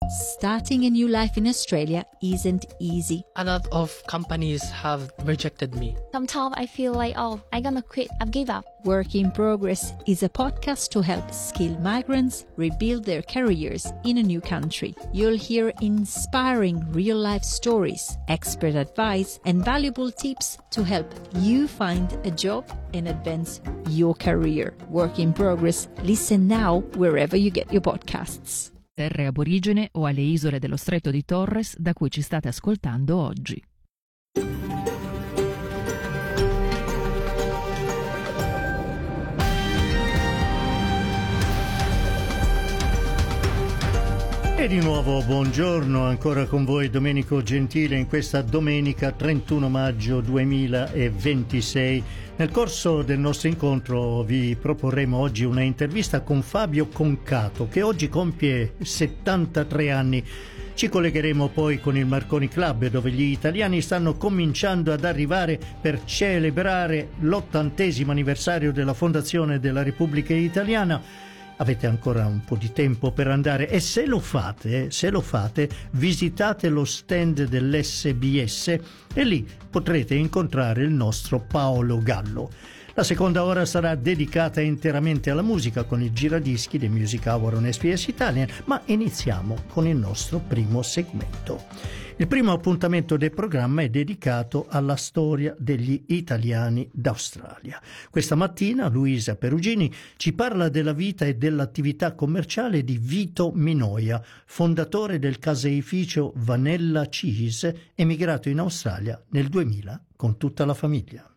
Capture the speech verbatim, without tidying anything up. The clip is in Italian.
Starting a new life in Australia isn't easy. A lot of companies have rejected me. Sometimes I feel like, oh, I'm gonna quit, I've give up. Work in Progress is a podcast to help skilled migrants rebuild their careers in a new country. You'll hear inspiring real-life stories, expert advice, and valuable tips to help you find a job and advance your career. Work in Progress. Listen now wherever you get your podcasts. Terre aborigene o alle isole dello Stretto di Torres da cui ci state ascoltando oggi. E di nuovo buongiorno, ancora con voi Domenico Gentile in questa domenica trentuno maggio duemilaventisei. Nel corso del nostro incontro vi proporremo oggi una intervista con Fabio Concato, che oggi compie settantatré anni. Ci collegheremo poi con il Marconi Club, dove gli italiani stanno cominciando ad arrivare per celebrare l'ottantesimo anniversario della fondazione della Repubblica Italiana. Avete ancora un po' di tempo per andare e se lo fate, se lo fate, visitate lo stand dell'esse bi esse e lì potrete incontrare il nostro Paolo Gallo. La seconda ora sarà dedicata interamente alla musica con il giradischi di Music Hour on S B S Italian, ma iniziamo con il nostro primo segmento. Il primo appuntamento del programma è dedicato alla storia degli italiani d'Australia. Questa mattina Luisa Perugini ci parla della vita e dell'attività commerciale di Vito Minoia, fondatore del caseificio Vanilla Cheese, emigrato in Australia nel duemila con tutta la famiglia.